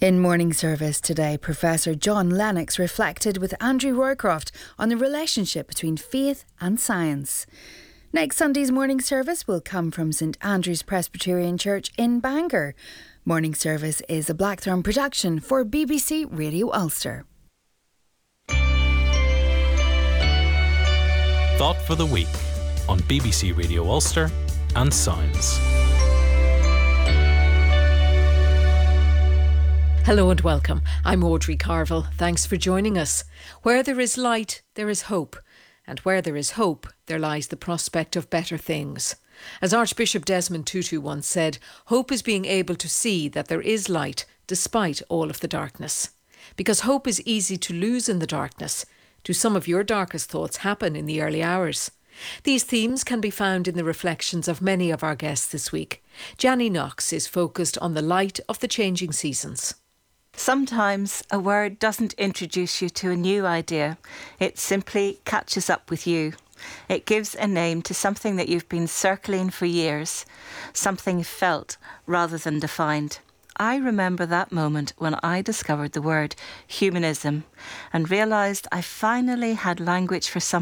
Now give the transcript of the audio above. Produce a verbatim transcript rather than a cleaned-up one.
In morning service today, Professor John Lennox reflected with Andrew Roycroft on the relationship between faith and science. Next Sunday's morning service will come from St Andrew's Presbyterian Church in Bangor. Morning service is a Blackthorn production for B B C Radio Ulster. Thought for the Week on B B C Radio Ulster and Sounds. Hello and welcome. I'm Audrey Carville. Thanks for joining us. Where there is light, there is hope. And where there is hope, there lies the prospect of better things. As Archbishop Desmond Tutu once said, hope is being able to see that there is light despite all of the darkness. Because hope is easy to lose in the darkness. Do some of your darkest thoughts happen in the early hours? These themes can be found in the reflections of many of our guests this week. Janny Knox is focused on the light of the changing seasons. Sometimes a word doesn't introduce you to a new idea. It simply catches up with you. It gives a name to something that you've been circling for years, something felt rather than defined. I remember that moment when I discovered the word humanism and realised I finally had language for something